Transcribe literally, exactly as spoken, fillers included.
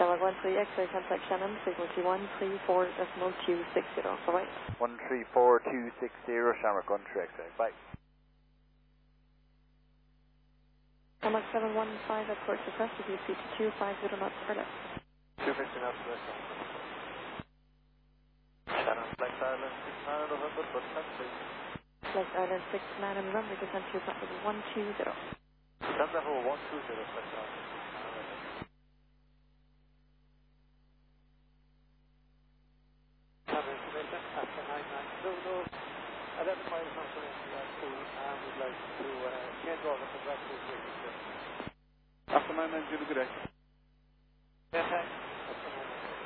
Shamrock one three X-ray, contact Shannon, frequency one three four point two six zero, bye-bye. one three four two six zero, Shamrock one three X-ray, bye. Shamrock seven one five at port request, if you speed to two five zero knots per left. two fifty knots per left. Shannon, Flex Island, six nine one hundred, but ten please. Flex Island six nine and runway descent to flight level one two zero. Descent level one two zero, Flex Island. After nine nine Zulu, eleven miles from Peninsula two, and we'd like to uh, change over to Blackpool frequency. After nine nine Zulu, good day. Yeah, thanks.